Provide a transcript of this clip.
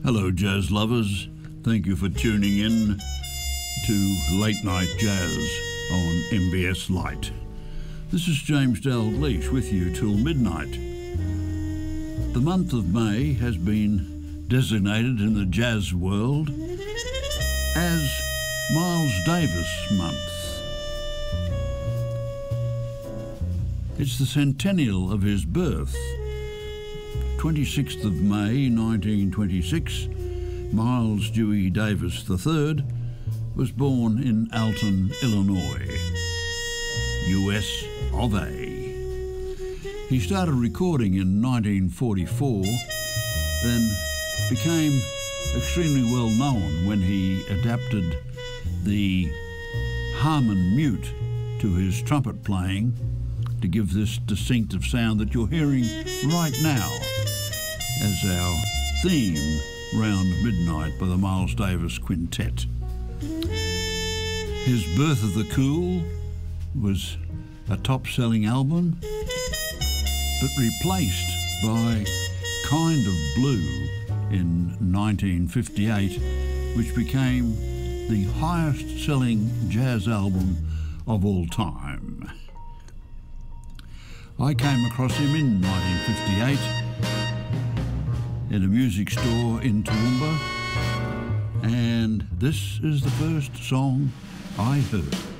Hello, jazz lovers. Thank you for tuning in to Late Night Jazz on MBS Light. This is James Dalgleish with you till midnight. The month of May has been designated in the jazz world as Miles Davis Month. It's the centennial of his birth. 26th of May 1926, Miles Dewey Davis III was born in Alton, Illinois, US of A. He started recording in 1944, then became extremely well known when he adapted the Harman mute to his trumpet playing to give this distinctive sound that you're hearing right now as our theme, Round Midnight by the Miles Davis Quintet. His Birth of the Cool was a top-selling album, but replaced by Kind of Blue in 1958, which became the highest-selling jazz album of all time. I came across him in 1958 in a music store in Toowoomba, and this is the first song I heard.